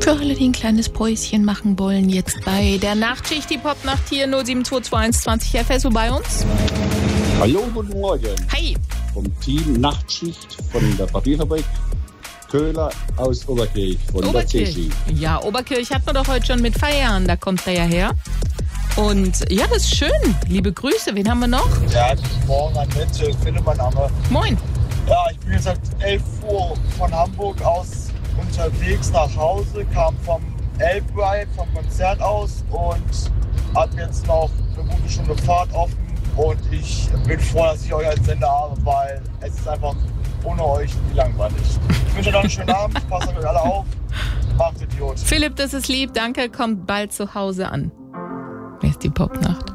Für alle, die ein kleines Päuschen machen wollen, jetzt bei der Nachtschicht, die Popnacht hier 07221 FSO bei uns. Hallo, guten Morgen. Hi. Vom Team Nachtschicht von der Papierfabrik Köhler aus Oberkirch von der CSI. Ja, Oberkirch hat man doch heute schon mit Feiern, da kommt er ja her. Und ja, das ist schön. Liebe Grüße, wen haben wir noch? Ja, guten Morgen an Mitte, Philipp, mein Name. Moin. Ja, ich bin jetzt seit 11 Uhr von Hamburg aus unterwegs nach Hause, kam vom Elbride, vom Konzert aus und habe jetzt noch eine gute Stunde Fahrt offen. Und ich bin froh, dass ich euch als Sender habe, weil es ist einfach ohne euch nie langweilig. Ich wünsche euch noch einen schönen Abend, passt auf euch alle auf, macht Idiot. Philipp, das ist lieb, danke, kommt bald zu Hause an. Wer ist die Popnacht?